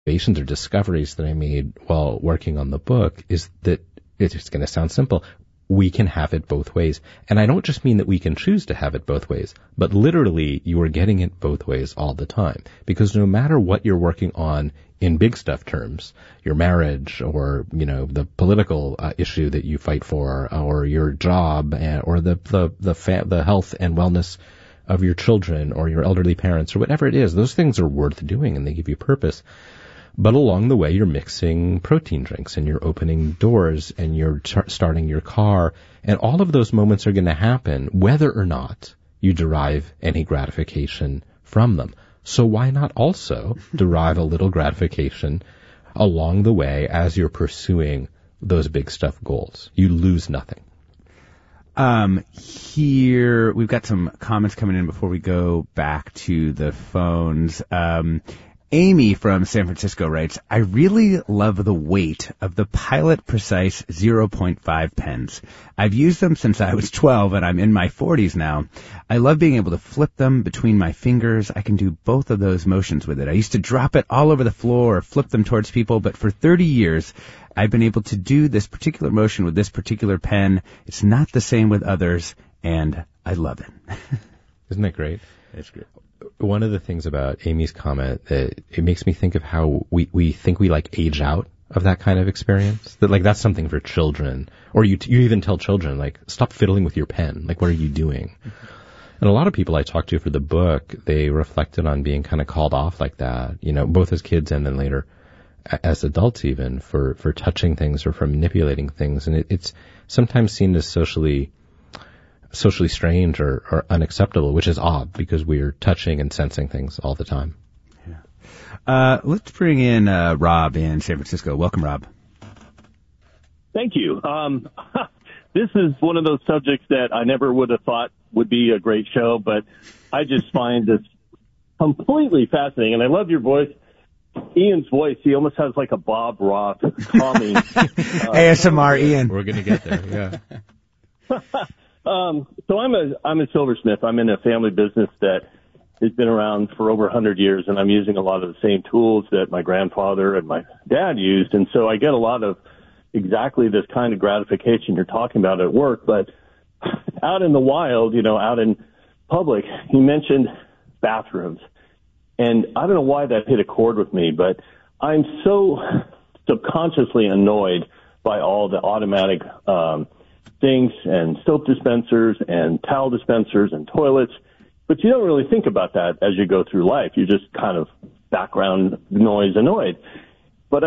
observations or discoveries that I made while working on the book is that it's going to sound simple. We can have it both ways. And I don't just mean that we can choose to have it both ways, but literally you are getting it both ways all the time. Because no matter what you're working on in big stuff terms, your marriage or, the political issue that you fight for, or your job, or the health and wellness of your children or your elderly parents or whatever it is, those things are worth doing and they give you purpose. But along the way, you're mixing protein drinks and you're opening doors and you're starting your car. And all of those moments are going to happen whether or not you derive any gratification from them. So why not also derive a little gratification along the way as you're pursuing those big stuff goals? You lose nothing. Here, we've got some comments coming in before we go back to the phones. Amy from San Francisco writes, I really love the weight of the Pilot Precise 0.5 pens. I've used them since I was 12 and I'm in my 40s now. I love being able to flip them between my fingers. I can do both of those motions with it. I used to drop it all over the floor or flip them towards people, but for 30 years, I've been able to do this particular motion with this particular pen. It's not the same with others, and I love it. Isn't that great? It's great. One of the things about Amy's comment, it makes me think of how we think we age out of that kind of experience. That that's something for children, or you even tell children stop fiddling with your pen. What are you doing? And a lot of people I talked to for the book, they reflected on being kind of called off like that, both as kids and then later as adults even for touching things or for manipulating things. And it's sometimes seen as socially strange or unacceptable, which is odd because we're touching and sensing things all the time. Yeah. Let's bring in Rob in San Francisco. Welcome, Rob. Thank you. This is one of those subjects that I never would have thought would be a great show, but I just find this completely fascinating. And I love your voice. Ian's voice, he almost has a Bob Ross calming. ASMR Ian. We're going to get there, yeah. So I'm a silversmith. I'm in a family business that has been around for over 100 years, and I'm using a lot of the same tools that my grandfather and my dad used. And so I get a lot of exactly this kind of gratification you're talking about at work. But out in the wild, out in public, he mentioned bathrooms. And I don't know why that hit a chord with me, but I'm so subconsciously annoyed by all the automatic sinks and soap dispensers and towel dispensers and toilets. But you don't really think about that as you go through life. You're just kind of background noise annoyed. But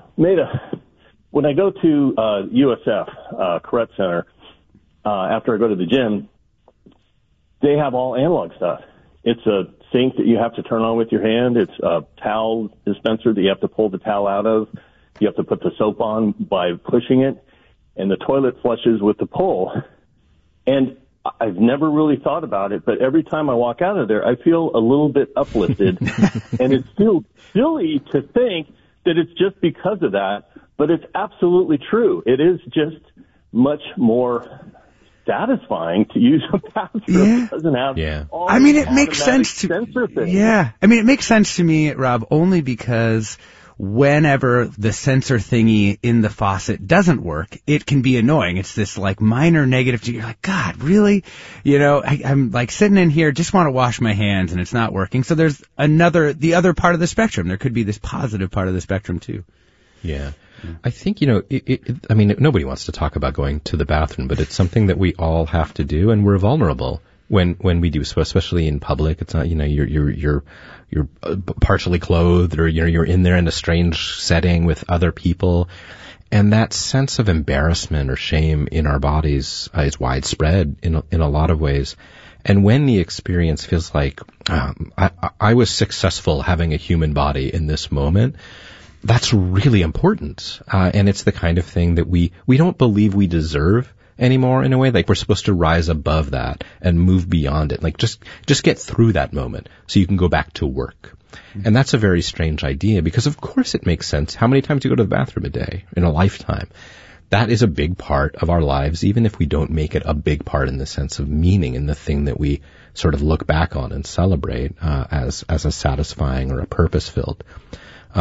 when I go to USF, Correct Center, after I go to the gym, they have all analog stuff. It's a sink that you have to turn on with your hand. It's a towel dispenser that you have to pull the towel out of. You have to put the soap on by pushing it. And the toilet flushes with the pull. And I've never really thought about it, but every time I walk out of there, I feel a little bit uplifted. And it's still silly to think that it's just because of that, but it's absolutely true. It is just much more satisfying to use a bathroom. Yeah. It doesn't have all it makes sense to sensor things. Yeah. It makes sense to me, Rob, only because whenever the sensor thingy in the faucet doesn't work, it can be annoying. It's this minor negative. You're like, God, really? I'm sitting in here, just want to wash my hands and it's not working. So there's the other part of the spectrum. There could be this positive part of the spectrum too. Yeah. I think, nobody wants to talk about going to the bathroom, but it's something that we all have to do, and we're vulnerable when we do so, especially in public. It's not, you're partially clothed, or, you're in there in a strange setting with other people. And that sense of embarrassment or shame in our bodies is widespread in a lot of ways. And when the experience feels like, I was successful having a human body in this moment, that's really important. And it's the kind of thing that we don't believe we deserve anymore in a way. We're supposed to rise above that and move beyond it. Just get through that moment so you can go back to work. And that's a very strange idea because of course it makes sense. How many times do you go to the bathroom a day in a lifetime? That is a big part of our lives, even if we don't make it a big part in the sense of meaning and the thing that we sort of look back on and celebrate as a satisfying or a purpose-filled.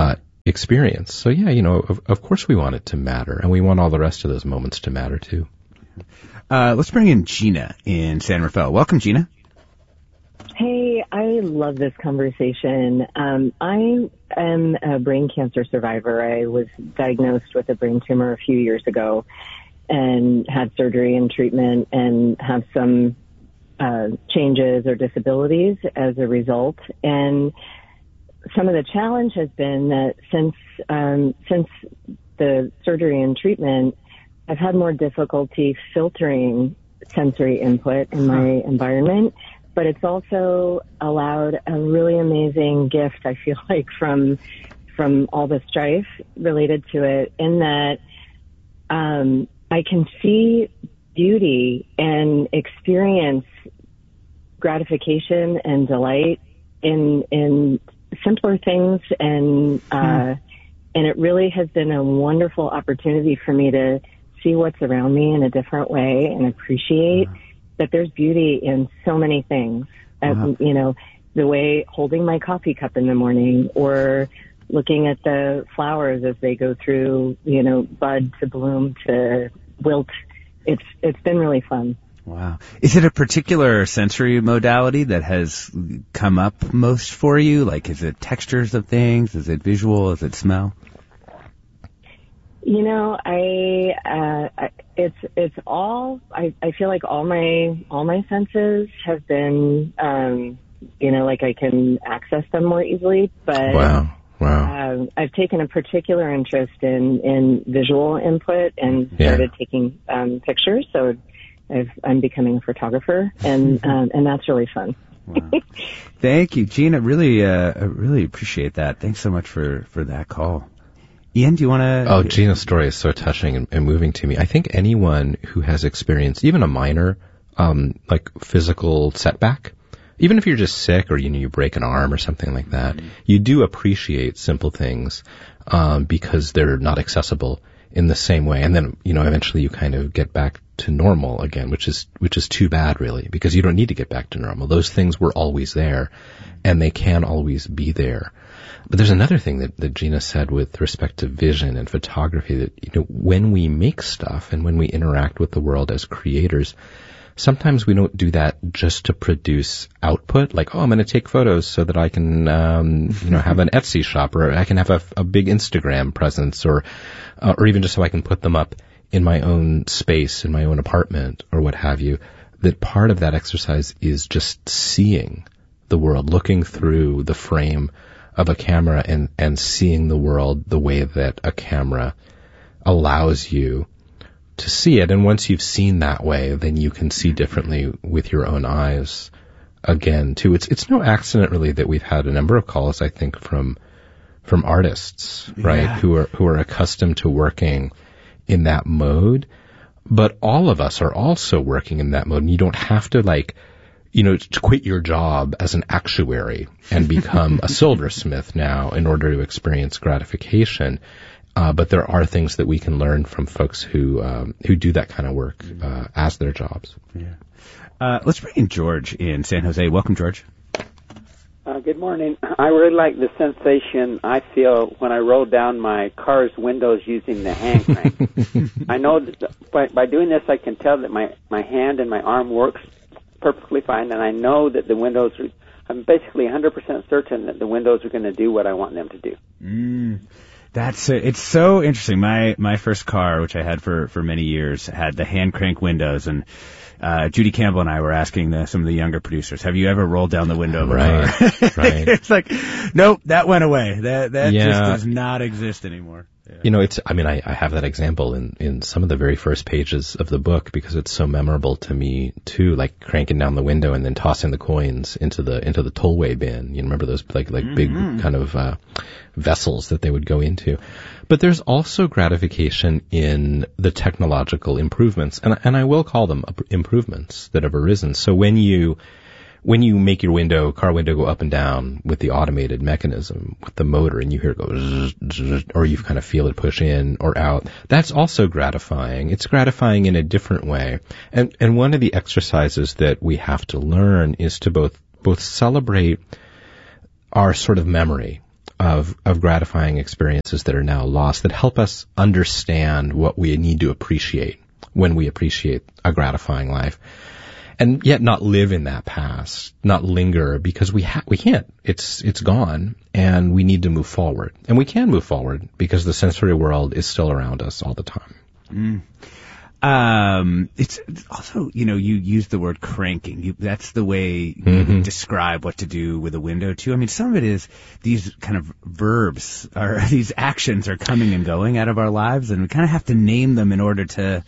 experience. So yeah, of course we want it to matter, and we want all the rest of those moments to matter too. Let's bring in Gina in San Rafael. Welcome, Gina. Hey, I love this conversation. I am a brain cancer survivor. I was diagnosed with a brain tumor a few years ago and had surgery and treatment and have some changes or disabilities as a result. And some of the challenge has been that since the surgery and treatment, I've had more difficulty filtering sensory input in my environment, but it's also allowed a really amazing gift, I feel like, from all the strife related to it, in that I can see beauty and experience gratification and delight in simpler things, and it really has been a wonderful opportunity for me to see what's around me in a different way and appreciate that there's beauty in so many things. The way holding my coffee cup in the morning, or looking at the flowers as they go through, bud to bloom to wilt. It's been really fun. Wow. Is it a particular sensory modality that has come up most for you? Like, is it textures of things? Is it visual? Is it smell? It's all, I feel like all my senses have been, like I can access them more easily, but Wow. I've taken a particular interest in visual input and started taking pictures. So I'm becoming a photographer, and that's really fun. Wow. Thank you, Gina. Really appreciate that. Thanks so much for that call. Ian, do you want to? Oh, Gina's story is so touching and moving to me. I think anyone who has experienced even a minor, like physical setback, even if you're just sick or, you break an arm or something like that, you do appreciate simple things, because they're not accessible in the same way. And then, eventually you kind of get back to normal again, which is too bad, really, because you don't need to get back to normal. Those things were always there, and they can always be there. But there's another thing that Gina said with respect to vision and photography, that, when we make stuff and when we interact with the world as creators, sometimes we don't do that just to produce output, like, I'm going to take photos so that I can, have an Etsy shop, or I can have a big Instagram presence, or even just so I can put them up in my own space, in my own apartment, or what have you. That part of that exercise is just seeing the world, looking through the frame of a camera and seeing the world the way that a camera allows you to see it. And once you've seen that way, then you can see differently with your own eyes again, too. It's no accident, really, that we've had a number of calls, I think, from artists, right, who are accustomed to working in that mode. But all of us are also working in that mode, and you don't have to, to quit your job as an actuary and become a silversmith now in order to experience gratification. But there are things that we can learn from folks who do that kind of work as their jobs. Yeah. Let's bring in George in San Jose. Welcome, George. Good morning. I really like the sensation I feel when I roll down my car's windows using the hand crank. I know that by doing this, I can tell that my hand and my arm works perfectly fine, and I know that the windows are, I'm basically 100% certain that the windows are going to do what I want them to do. It's so interesting. My first car, which I had for many years, had the hand crank windows, and Judy Campbell and I were asking some of the younger producers, have you ever rolled down the window of a car? Right. It's like, nope, that went away. That just does not exist anymore. Yeah. I have that example in some of the very first pages of the book, because it's so memorable to me too, like cranking down the window and then tossing the coins into the tollway bin. You remember those big kind of vessels that they would go into. But there's also gratification in the technological improvements, and I will call them improvements that have arisen. So when you make your car window go up and down with the automated mechanism, with the motor, and you hear it go zzz, zzz, or you kind of feel it push in or out, that's also gratifying. It's gratifying in a different way. And one of the exercises that we have to learn is to both celebrate our sort of memory of gratifying experiences that are now lost that help us understand what we need to appreciate when we appreciate a gratifying life. And yet not live in that past, not linger, because we can't. It's gone, and we need to move forward. And we can move forward because the sensory world is still around us all the time. It's also, you use the word cranking. That's the way you describe what to do with a window too. I mean, some of it is these kind of verbs or these actions are coming and going out of our lives, and we kind of have to name them in order to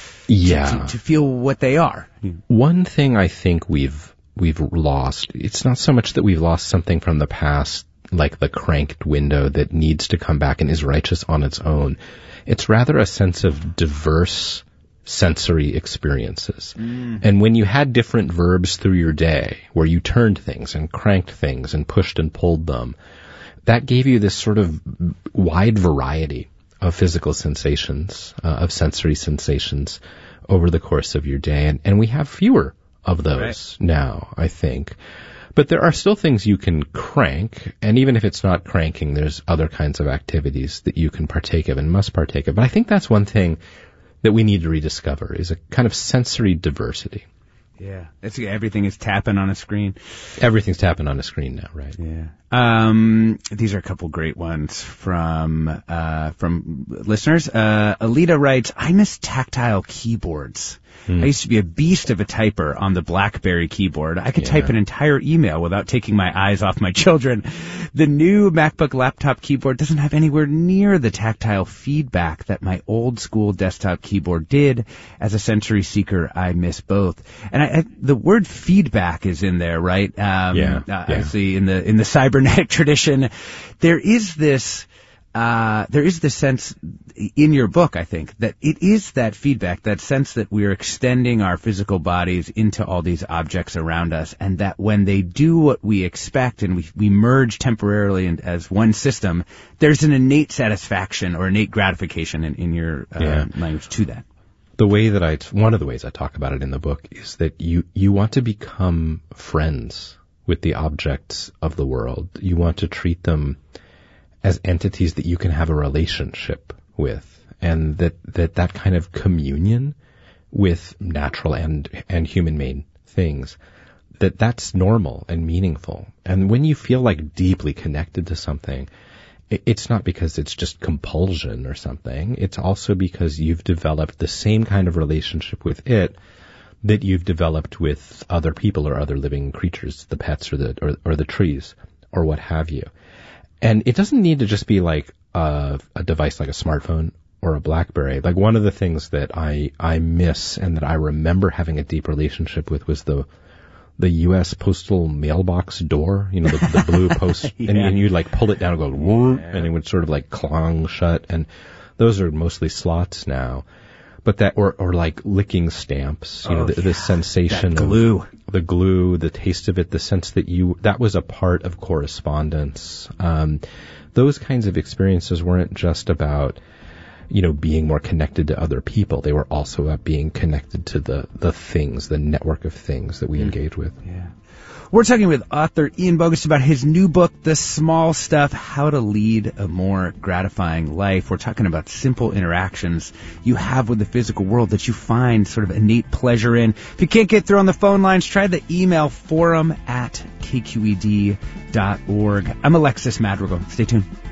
feel what they are. One thing I think we've lost, it's not so much that we've lost something from the past, like the cranked window that needs to come back and is righteous on its own. It's rather a sense of diverse sensory experiences. And when you had different verbs through your day, where you turned things and cranked things and pushed and pulled them, that gave you this sort of wide variety of physical sensations, of sensory sensations over the course of your day. And we have fewer of those now, I think. But there are still things you can crank, and even if it's not cranking, there's other kinds of activities that you can partake of and must partake of. But I think that's one thing that we need to rediscover, is a kind of sensory diversity. Yeah. Everything is tapping on a screen. Everything's tapping on a screen now, right? Yeah. These are a couple great ones from listeners. Alita writes, I miss tactile keyboards. I used to be a beast of a typer on the BlackBerry keyboard. I could type an entire email without taking my eyes off my children. The new MacBook laptop keyboard doesn't have anywhere near the tactile feedback that my old school desktop keyboard did. As a sensory seeker, I miss both. And the word feedback is in there, right? Obviously in the cybernetic tradition, there is this sense in your book, I think, that it is that feedback, that sense that we're extending our physical bodies into all these objects around us, and that when they do what we expect and we merge temporarily as one system, there's an innate satisfaction or innate gratification in your language to that. One of the ways I talk about it in the book is that you want to become friends with the objects of the world. You want to treat them as entities that you can have a relationship with, and that kind of communion with natural and human-made things, that's normal and meaningful. And when you feel like deeply connected to something, it's not because it's just compulsion or something. It's also because you've developed the same kind of relationship with it that you've developed with other people or other living creatures, the pets or the trees or what have you. And it doesn't need to just be like a device like a smartphone or a BlackBerry. Like, one of the things that I miss and that I remember having a deep relationship with was the U.S. postal mailbox door, the blue post, and you'd like pull it down and go, whoop, and it would sort of like clong shut. And those are mostly slots now. But or like licking stamps, the sensation that glue. of the glue, the taste of it, the sense that that was a part of correspondence. Those kinds of experiences weren't just about, being more connected to other people. They were also about being connected to the things, the network of things that we engage with. Yeah. We're talking with author Ian Bogost about his new book, The Small Stuff, How to Lead a More Gratifying Life. We're talking about simple interactions you have with the physical world that you find sort of innate pleasure in. If you can't get through on the phone lines, try the email forum@kqed.org. I'm Alexis Madrigal. Stay tuned.